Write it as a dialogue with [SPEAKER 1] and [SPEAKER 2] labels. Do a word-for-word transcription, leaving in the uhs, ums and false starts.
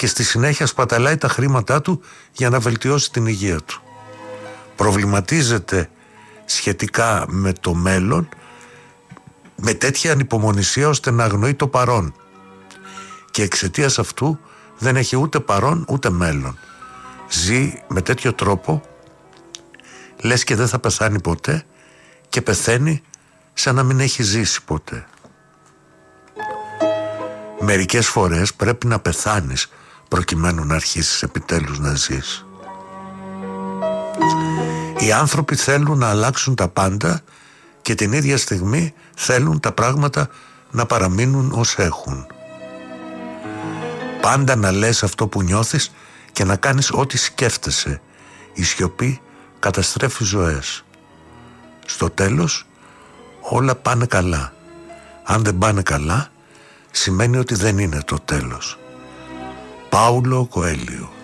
[SPEAKER 1] και στη συνέχεια σπαταλάει τα χρήματά του για να βελτιώσει την υγεία του. Προβληματίζεται σχετικά με το μέλλον με τέτοια ανυπομονησία ώστε να αγνοεί το παρόν, και εξαιτίας αυτού δεν έχει ούτε παρόν ούτε μέλλον. Ζει με τέτοιο τρόπο λες και δεν θα πεθάνει ποτέ, και πεθαίνει σαν να μην έχει ζήσει ποτέ. Μερικές φορές πρέπει να πεθάνεις προκειμένου να αρχίσεις επιτέλους να ζεις. Οι άνθρωποι θέλουν να αλλάξουν τα πάντα και την ίδια στιγμή θέλουν τα πράγματα να παραμείνουν ως έχουν. Πάντα να λες αυτό που νιώθεις και να κάνεις ό,τι σκέφτεσαι. Η σιωπή καταστρέφει ζωές. Στο τέλος όλα πάνε καλά. Αν δεν πάνε καλά, σημαίνει ότι δεν είναι το τέλος. Πάουλο Κοέλιο.